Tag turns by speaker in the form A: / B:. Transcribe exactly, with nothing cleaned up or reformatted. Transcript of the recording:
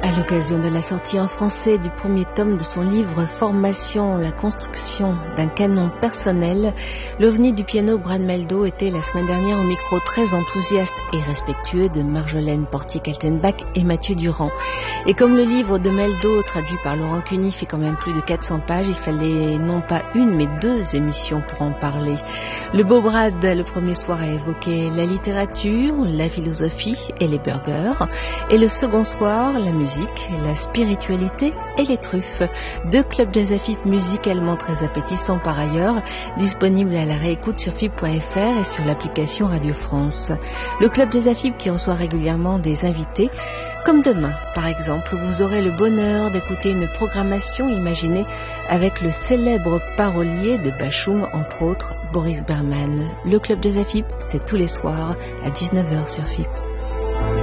A: À l'occasion de la sortie en français du premier tome de son livre Formation, la construction d'un canon personnel, l'ovni du piano Brad Mehldau était la semaine dernière au micro très enthousiaste et respectueux de Marjolaine Portier-Kaltenbach et Mathieu Durand. Et comme le livre de Mehldau, traduit par Laurent Cuny, fait quand même plus de quatre cents pages, il fallait non pas une mais deux émissions pour en parler. Le beau Brad, le premier soir, a évoqué la littérature, la philosophie et les burgers, et le second soir, la musique, la spiritualité et les truffes. Deux clubs jazz à F I P musicalement très appétissants par ailleurs, disponibles à la réécoute sur F I P point F R et sur l'application Radio France. Le club jazz à F I P qui reçoit régulièrement des invités, comme demain par exemple, vous aurez le bonheur d'écouter une programmation imaginée avec le célèbre parolier de Bachung, entre autres, Boris Berman. Le club jazz à F I P, c'est tous les soirs à dix-neuf heures sur F I P.